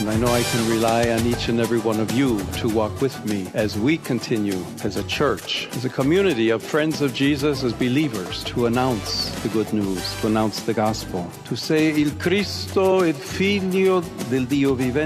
And I know I can rely on each and every one of you to walk with me as we continue as a church, as a community of friends of Jesus, as believers, to announce the good news, to announce the gospel, to say, Il Cristo è figlio del Dio vivente.